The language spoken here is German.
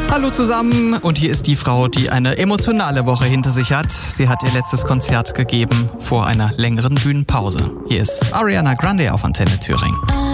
Hallo zusammen und hier ist die Frau, die eine emotionale Woche hinter sich hat. Sie hat ihr letztes Konzert gegeben vor einer längeren Bühnenpause. Hier ist Ariana Grande auf Antenne Thüringen.